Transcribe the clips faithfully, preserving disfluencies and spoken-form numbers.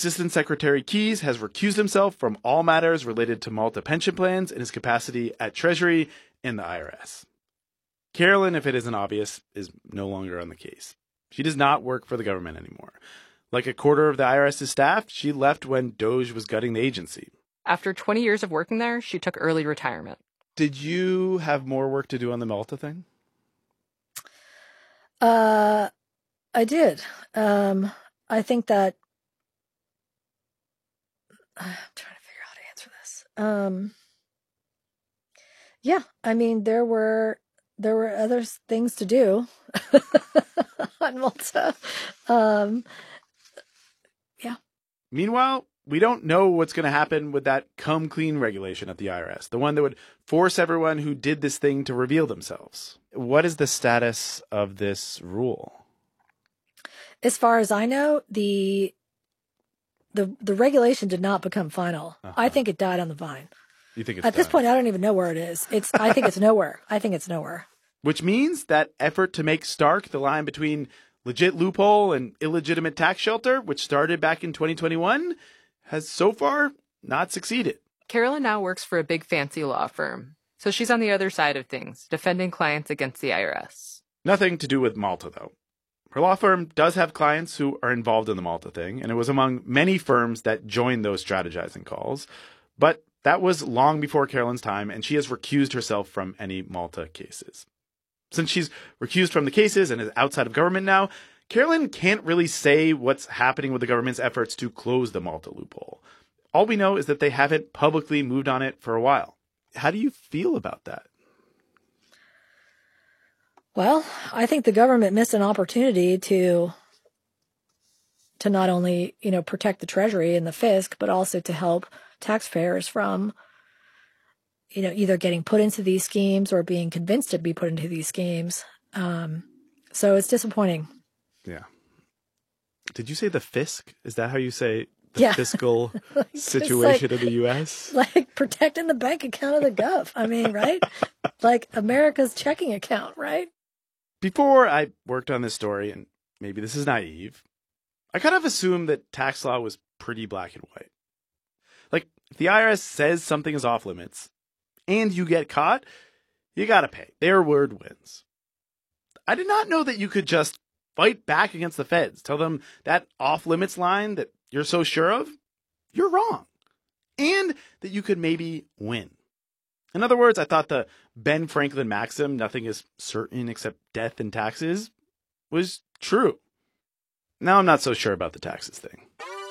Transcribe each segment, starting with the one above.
Assistant Secretary Keyes has recused himself from all matters related to Malta pension plans in his capacity at Treasury and the I R S. Carolyn, if it isn't obvious, is no longer on the case. She does not work for the government anymore. Like a quarter of the I R S's staff, she left when DOGE was gutting the agency. After twenty years of working there, she took early retirement. Did you have more work to do on the Malta thing? Uh, I did. Um, I think that I'm trying to figure out how to answer this. Um, yeah, I mean, there were there were other things to do on Malta. Um, yeah. Meanwhile, we don't know what's going to happen with that come clean regulation at the I R S, the one that would force everyone who did this thing to reveal themselves. What is the status of this rule? As far as I know, the the the regulation did not become final. Uh-huh. I think it died on the vine. You think it's At done? this point, I don't even know where it is. It's. I think it's nowhere. I think it's nowhere. Which means that effort to make stark the line between legit loophole and illegitimate tax shelter, which started back in twenty twenty-one, has so far not succeeded. Carolyn now works for a big fancy law firm, so she's on the other side of things, defending clients against the I R S. Nothing to do with Malta, though. Her law firm does have clients who are involved in the Malta thing, and it was among many firms that joined those strategizing calls. But that was long before Carolyn's time, and she has recused herself from any Malta cases. Since she's recused from the cases and is outside of government now, Carolyn can't really say what's happening with the government's efforts to close the Malta loophole. All we know is that they haven't publicly moved on it for a while. How do you feel about that? Well, I think the government missed an opportunity to to not only, you know, protect the Treasury and the fisc, but also to help taxpayers from, you know, either getting put into these schemes or being convinced to be put into these schemes. Um, so it's disappointing. Yeah. Did you say the fisc? Is that how you say the yeah. fiscal like, situation like, of the U S? Like protecting the bank account of the gov. I mean, right? Like America's checking account, right? Before I worked on this story, and maybe this is naive, I kind of assumed that tax law was pretty black and white. Like, if the I R S says something is off limits and you get caught, you gotta pay. Their word wins. I did not know that you could just fight back against the feds, tell them that off limits line that you're so sure of, you're wrong, and that you could maybe win. In other words, I thought the Ben Franklin maxim, nothing is certain except death and taxes, was true. Now I'm not so sure about the taxes thing.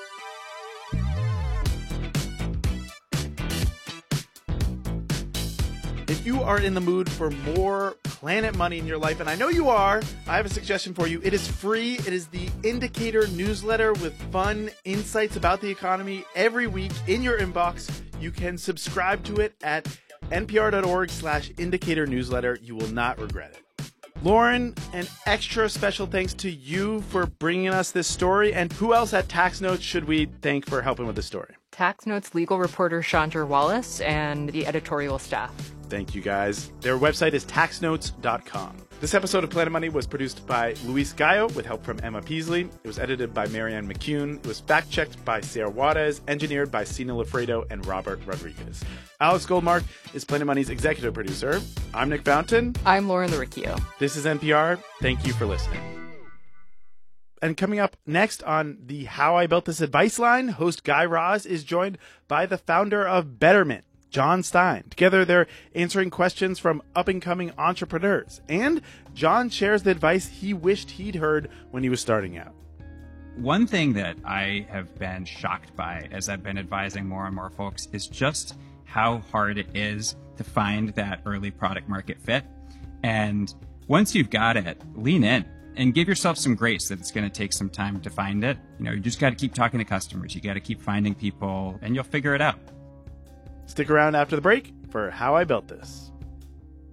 If you are in the mood for more Planet Money in your life, and I know you are, I have a suggestion for you. It is free. It is the Indicator newsletter with fun insights about the economy every week in your inbox. You can subscribe to it at npr.org slash indicator newsletter. You will not regret it. Lauren, an extra special thanks to you for bringing us this story. And who else at Tax Notes should we thank for helping with the story? Tax Notes legal reporter Chandra Wallace and the editorial staff. Thank you, guys. Their website is tax notes dot com. This episode of Planet Money was produced by Luis Gallo with help from Emma Peasley. It was edited by Marianne McCune. It was fact-checked by Sarah Juarez, engineered by Sina Lafredo and Robert Rodriguez. Alex Goldmark is Planet Money's executive producer. I'm Nick Fountain. I'm Lauren Laricchio. This is N P R. Thank you for listening. And coming up next on the How I Built This Advice line, host Guy Raz is joined by the founder of Betterment, John Stein. Together, they're answering questions from up-and-coming entrepreneurs. And John shares the advice he wished he'd heard when he was starting out. One thing that I have been shocked by as I've been advising more and more folks is just how hard it is to find that early product market fit. And once you've got it, lean in and give yourself some grace that it's going to take some time to find it. You know, you just got to keep talking to customers. You got to keep finding people and you'll figure it out. Stick around after the break for How I Built This.